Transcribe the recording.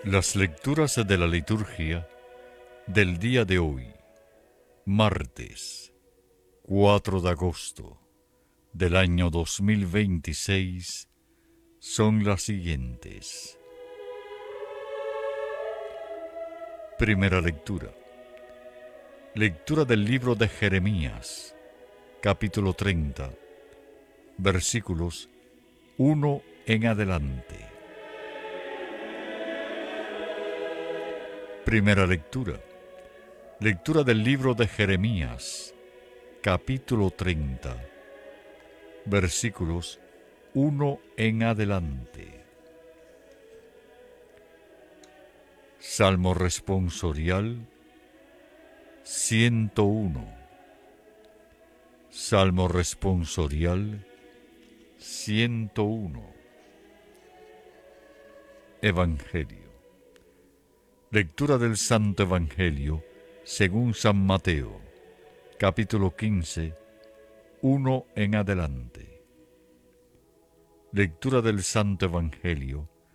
Las lecturas de la liturgia del día de hoy, martes 4 de agosto del año 2026, son las siguientes. Primera lectura. Lectura del libro de Jeremías, capítulo 30, versículos 1 en adelante. Primera lectura. Lectura del libro de Jeremías, capítulo 30, versículos 1 en adelante. Salmo responsorial 101. Salmo responsorial 101. Evangelio. Lectura del Santo Evangelio según San Mateo, capítulo 15, 1 en adelante. Lectura del Santo Evangelio